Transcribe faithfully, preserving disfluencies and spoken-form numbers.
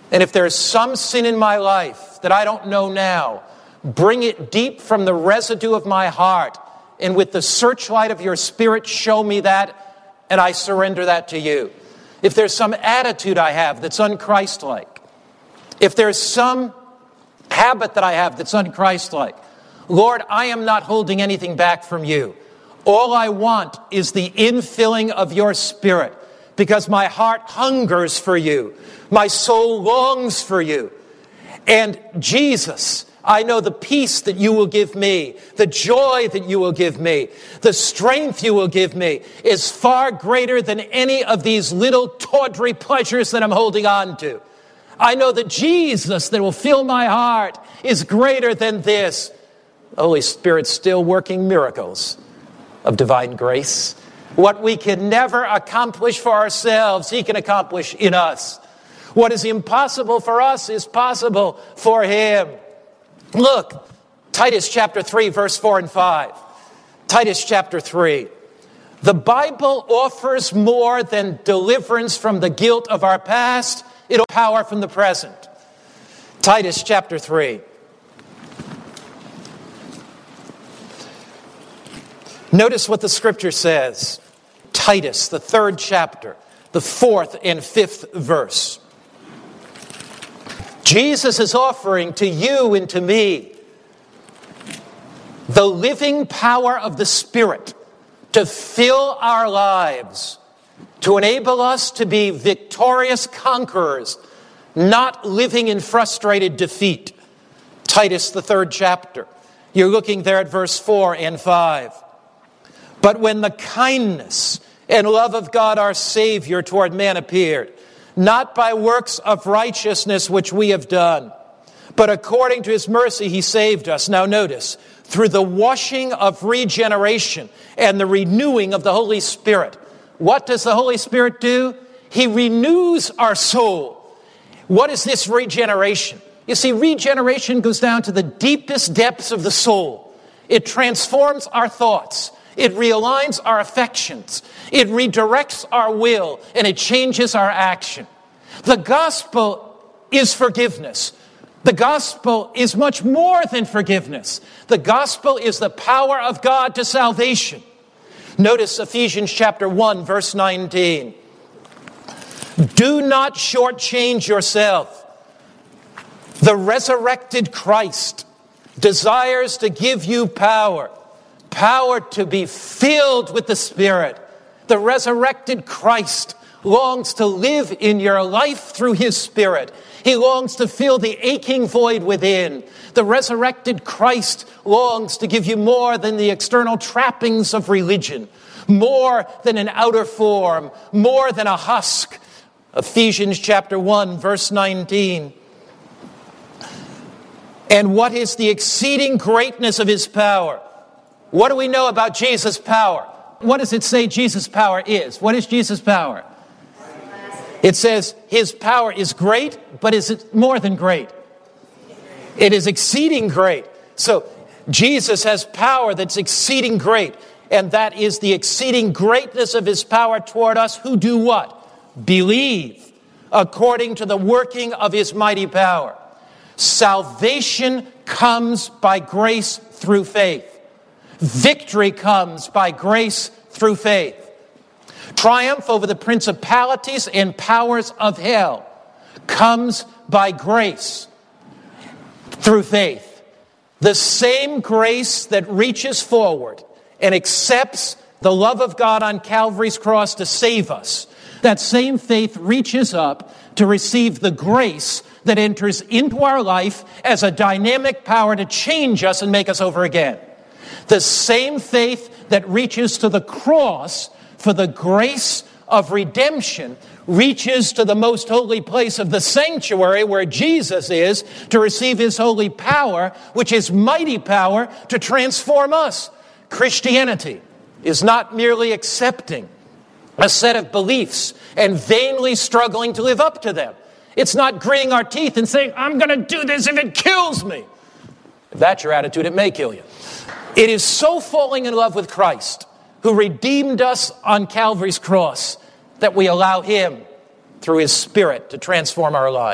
And if there's some sin in my life that I don't know now, bring it deep from the residue of my heart. And with the searchlight of your Spirit, show me that, and I surrender that to you. If there's some attitude I have that's un-Christ-like, if there's some habit that I have that's un-Christ-like, Lord, I am not holding anything back from you. All I want is the infilling of your Spirit, because my heart hungers for you. My soul longs for you. And Jesus, I know the peace that you will give me, the joy that you will give me, the strength you will give me is far greater than any of these little tawdry pleasures that I'm holding on to. I know that Jesus that will fill my heart is greater than this. The Holy Spirit's still working miracles of divine grace. What we can never accomplish for ourselves, He can accomplish in us. What is impossible for us is possible for Him. Look, Titus chapter three, verse four and five. Titus chapter three. The Bible offers more than deliverance from the guilt of our past. It offers power from the present. Titus chapter three. Notice what the scripture says. Titus, the third chapter, the fourth and fifth verse. Jesus is offering to you and to me the living power of the Spirit to fill our lives, to enable us to be victorious conquerors, not living in frustrated defeat. Titus, the third chapter. You're looking there at verse four and five. But when the kindness and love of God our Savior toward man appeared, not by works of righteousness which we have done, but according to His mercy He saved us. Now notice, through the washing of regeneration and the renewing of the Holy Spirit. What does the Holy Spirit do? He renews our soul. What is this regeneration? You see, regeneration goes down to the deepest depths of the soul. It transforms our thoughts. It realigns our affections. It redirects our will, and it changes our action. The gospel is forgiveness. The gospel is much more than forgiveness. The gospel is the power of God to salvation. Notice Ephesians chapter one, verse nineteen. Do not shortchange yourself. The resurrected Christ desires to give you power. Power to be filled with the Spirit. The resurrected Christ longs to live in your life through His Spirit. He longs to fill the aching void within. The resurrected Christ longs to give you more than the external trappings of religion, more than an outer form, more than a husk. Ephesians chapter one, verse nineteen. And what is the exceeding greatness of His power? What do we know about Jesus' power? What does it say Jesus' power is? What is Jesus' power? It says His power is great, but is it more than great? It is exceeding great. So Jesus has power that's exceeding great, and that is the exceeding greatness of His power toward us who do what? Believe, according to the working of His mighty power. Salvation comes by grace through faith. Victory comes by grace through faith. Triumph over the principalities and powers of hell comes by grace through faith. The same grace that reaches forward and accepts the love of God on Calvary's cross to save us, that same faith reaches up to receive the grace that enters into our life as a dynamic power to change us and make us over again. The same faith that reaches to the cross for the grace of redemption reaches to the most holy place of the sanctuary where Jesus is to receive His holy power, which is mighty power to transform us. Christianity is not merely accepting a set of beliefs and vainly struggling to live up to them. It's not gritting our teeth and saying, I'm going to do this if it kills me. If that's your attitude, it may kill you. It is so falling in love with Christ, who redeemed us on Calvary's cross, that we allow Him, through His Spirit, to transform our lives.